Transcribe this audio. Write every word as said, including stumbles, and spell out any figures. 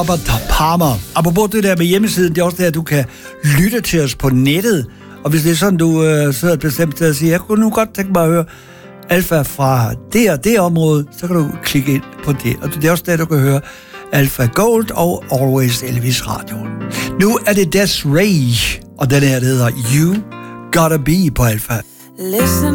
Robert Palmer. Apropos det der med hjemmesiden, det er også der, du kan lytte til os på nettet. Og hvis det er sådan, du øh, sidder et bestemt sted og siger, jeg kunne nu godt tænke mig at høre Alfa fra det og det område, så kan du klikke ind på det. Og det er også der, du kan høre Alfa Gold og Always Elvis Radio. Nu er det Des Ray, og den her, der hedder You Gotta Be på Alfa. Listen.